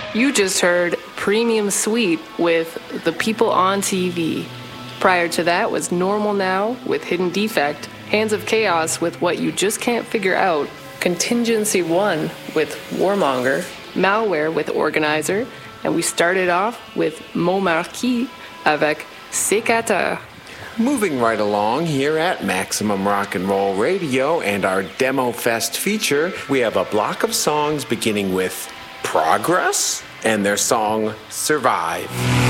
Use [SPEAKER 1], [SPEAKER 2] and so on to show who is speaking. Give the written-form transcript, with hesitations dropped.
[SPEAKER 1] You just heard Premium Suite with The People on TV. Prior to that was Normal Now with Hidden Defect, Hands of Chaos with What You Just Can't Figure Out, Contingency One with Warmonger, Malware with Organizer, and we started off with Montmarquis avec Sécateur.
[SPEAKER 2] Moving right along here at Maximum Rock and Roll Radio and our Demo Fest feature, we have a block of songs beginning with Progress and their song Survive.